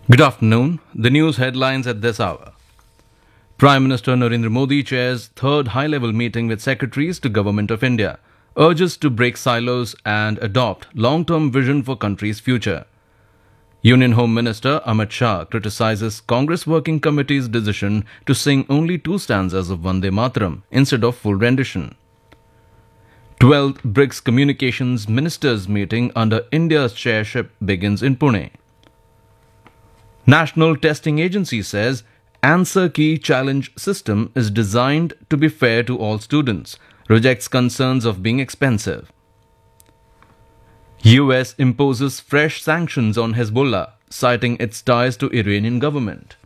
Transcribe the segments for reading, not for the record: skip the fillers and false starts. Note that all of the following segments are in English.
Good afternoon. The news headlines at this hour. Prime Minister Narendra Modi chairs third high-level meeting with secretaries to Government of India, urges to break silos and adopt long-term vision for country's future. Union Home Minister Amit Shah criticizes Congress Working Committee's decision to sing only two stanzas of Vande Mataram instead of full rendition. 12th BRICS Communications Ministers meeting under India's chairship begins in Pune. National Testing Agency says Answer Key Challenge system is designed to be fair to all students, rejects concerns of being expensive. US imposes fresh sanctions on Hezbollah, citing its ties to Iranian government.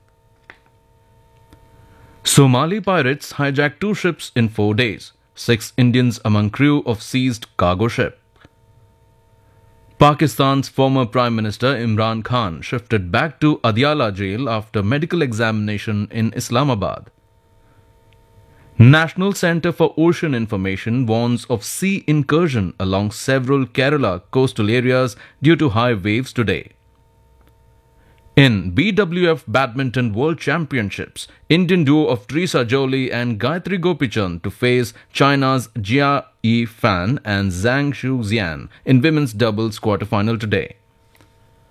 Somali pirates hijacked two ships in 4 days, 6 Indians among crew of seized cargo ship. Pakistan's former Prime Minister Imran Khan shifted back to Adiala jail after medical examination in Islamabad. National Centre for Ocean Information warns of sea incursion along several Kerala coastal areas due to high waves today. In BWF Badminton World Championships, Indian duo of Teresa Jolie and Gayatri Gopichand to face China's Jia Yi Fan and Zhang Shu Xian in women's doubles quarterfinal today.